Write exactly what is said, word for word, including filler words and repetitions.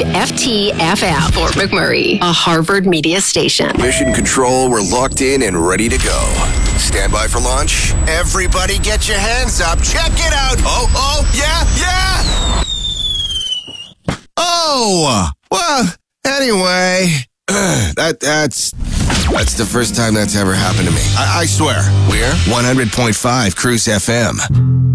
F T F F, Fort McMurray, a Harvard media station. Mission Control, we're locked in and ready to go. Stand by for launch. Everybody get your hands up. Check it out. Oh, oh, yeah, yeah. Oh, well, anyway, that that's that's the first time that's ever happened to me. I, I swear. We're one hundred point five Cruise F M.